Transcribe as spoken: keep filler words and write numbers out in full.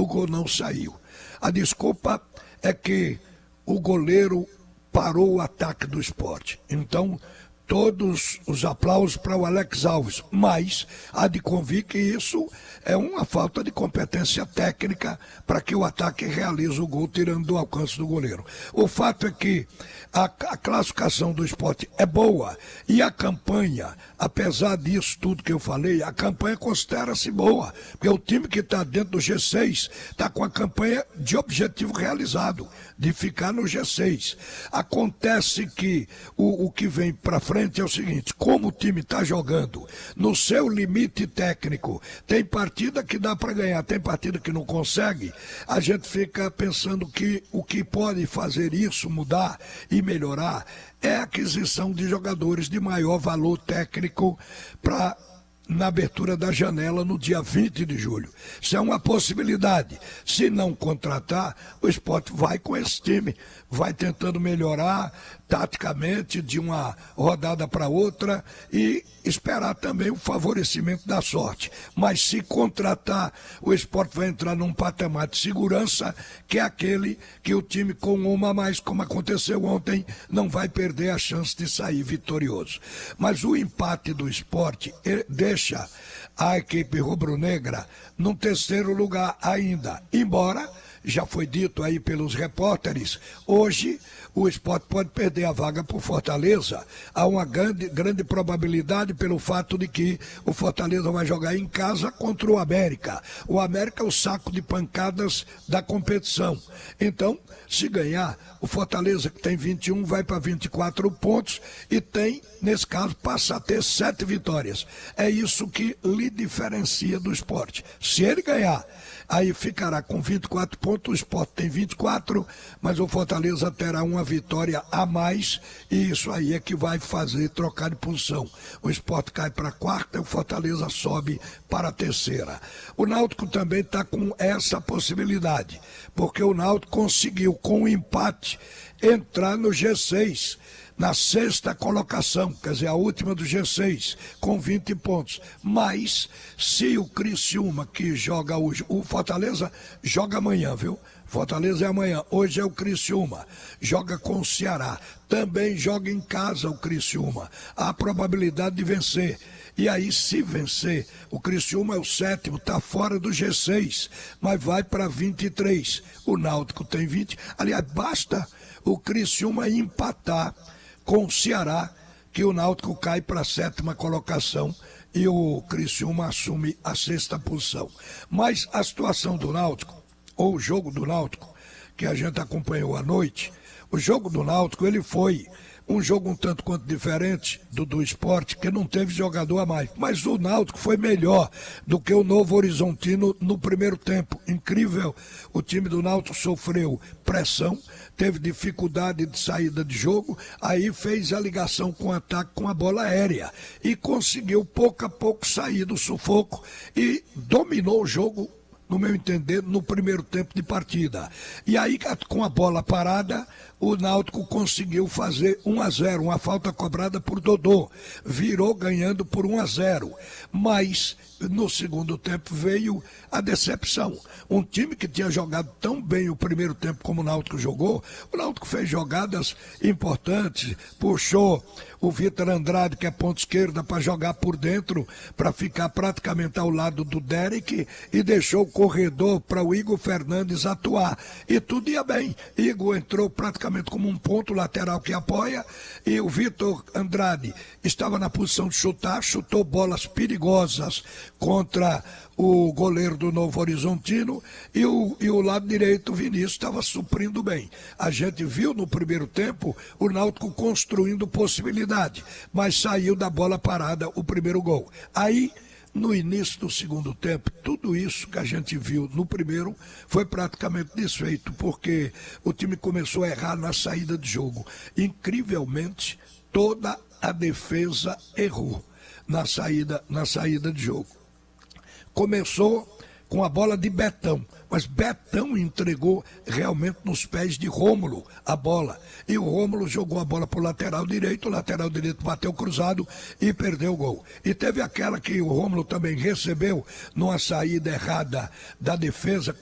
o gol não saiu. A desculpa é que o goleiro parou o ataque do Sport. Então, todos os aplausos para o Alex Alves, mas há de convir que isso é uma falta de competência técnica para que o ataque realize o gol tirando do alcance do goleiro. O fato é que a, a classificação do Sport é boa e a campanha, apesar disso tudo que eu falei, a campanha considera-se boa, porque o time que está dentro do G seis está com a campanha de objetivo realizado, de ficar no G seis. Acontece que o, o que vem para frente é o seguinte: como o time está jogando no seu limite técnico, tem partida que dá para ganhar, tem partida que não consegue, a gente fica pensando que o que pode fazer isso mudar e melhorar é a aquisição de jogadores de maior valor técnico para na abertura da janela no dia vinte de julho. Isso é uma possibilidade. Se não contratar, o Sport vai com esse time, vai tentando melhorar taticamente de uma rodada para outra e esperar também o favorecimento da sorte. Mas se contratar, o Sport vai entrar num patamar de segurança, que é aquele que o time com uma a mais, como aconteceu ontem, não vai perder a chance de sair vitorioso. Mas o empate do Sport deixa a equipe rubro-negra num terceiro lugar ainda, embora já foi dito aí pelos repórteres, hoje o Sport pode perder a vaga por Fortaleza. Há uma grande, grande probabilidade pelo fato de que o Fortaleza vai jogar em casa contra o América. O América é o saco de pancadas da competição. Então, se ganhar, o Fortaleza, que tem vinte e um, vai para vinte e quatro pontos e tem, nesse caso, passa a ter sete vitórias. É isso que lhe diferencia do Sport. Se ele ganhar, aí ficará com vinte e quatro pontos, o Sport tem vinte e quatro, mas o Fortaleza terá uma vitória a mais e isso aí é que vai fazer trocar de posição. O Sport cai para a quarta e o Fortaleza sobe para a terceira. O Náutico também está com essa possibilidade, porque o Náutico conseguiu, com o empate, entrar no G seis. Na sexta colocação, quer dizer, a última do G seis, com vinte pontos. Mas, se o Criciúma, que joga hoje, o Fortaleza joga amanhã, viu? Fortaleza é amanhã, hoje é o Criciúma, joga com o Ceará, também joga em casa o Criciúma, há probabilidade de vencer. E aí, se vencer, o Criciúma é o sétimo, está fora do G seis, mas vai para vinte e três. O Náutico tem vinte. Aliás, basta o Criciúma empatar com o Ceará, que o Náutico cai para a sétima colocação e o Criciúma assume a sexta posição. Mas a situação do Náutico, ou o jogo do Náutico, que a gente acompanhou à noite, o jogo do Náutico, ele foi um jogo um tanto quanto diferente do do Sport, que não teve jogador a mais. Mas o Náutico foi melhor do que o Novo Horizontino no primeiro tempo. Incrível, o time do Náutico sofreu pressão, teve dificuldade de saída de jogo, aí fez a ligação com o ataque com a bola aérea e conseguiu pouco a pouco sair do sufoco e dominou o jogo, no meu entender, no primeiro tempo de partida. E aí, com a bola parada, o Náutico conseguiu fazer um a zero, uma falta cobrada por Dodô. Virou ganhando por um a zero. Mas, no segundo tempo, veio a decepção. Um time que tinha jogado tão bem o primeiro tempo como o Náutico jogou, o Náutico fez jogadas importantes, puxou o Vitor Andrade, que é ponta esquerda, para jogar por dentro, para ficar praticamente ao lado do Derek, e deixou o corredor para o Igor Fernandes atuar. E tudo ia bem. Igor entrou praticamente como um ponto lateral que apoia, e o Vitor Andrade estava na posição de chutar, chutou bolas perigosas contra o goleiro do Novo Horizontino, e o, e o lado direito, o Vinícius, estava suprindo bem. A gente viu no primeiro tempo o Náutico construindo possibilidade, mas saiu da bola parada o primeiro gol. Aí, no início do segundo tempo, tudo isso que a gente viu no primeiro foi praticamente desfeito, porque o time começou a errar na saída de jogo. Incrivelmente, toda a defesa errou na saída, na saída de jogo. Começou com a bola de Betão, mas Betão entregou realmente nos pés de Rômulo a bola, e o Rômulo jogou a bola para o lateral direito, o lateral direito bateu cruzado e perdeu o gol. E teve aquela que o Rômulo também recebeu numa saída errada da defesa,